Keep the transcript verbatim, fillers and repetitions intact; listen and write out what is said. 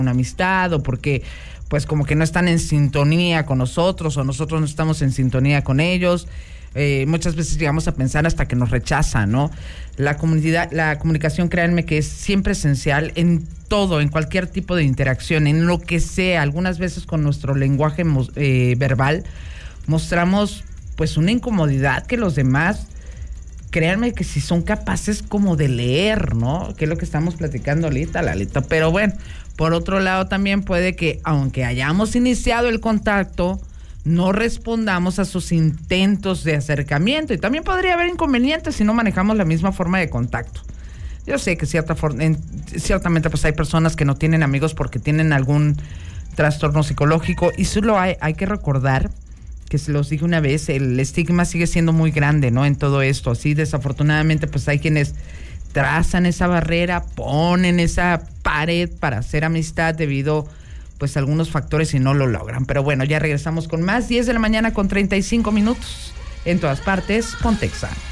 una amistad o porque pues como que no están en sintonía con nosotros o nosotros no estamos en sintonía con ellos. Eh, muchas veces llegamos a pensar hasta que nos rechazan, ¿no? La comunidad, la comunicación, créanme que es siempre esencial en todo, en cualquier tipo de interacción, en lo que sea. Algunas veces con nuestro lenguaje eh, verbal mostramos pues una incomodidad que los demás, créanme que si son capaces como de leer, ¿no? Que es lo que estamos platicando ahorita, Lalito. Pero bueno, por otro lado también puede que, aunque hayamos iniciado el contacto, no respondamos a sus intentos de acercamiento. Y también podría haber inconvenientes si no manejamos la misma forma de contacto. Yo sé que cierta for- en, ciertamente pues hay personas que no tienen amigos porque tienen algún trastorno psicológico, y solo hay, hay que recordar que se los dije una vez, el estigma sigue siendo muy grande, ¿no? En todo esto, así desafortunadamente pues hay quienes trazan esa barrera, ponen esa pared para hacer amistad debido pues a algunos factores y no lo logran. Pero bueno, ya regresamos con más. diez de la mañana con treinta y cinco minutos. En todas partes, Pontexa.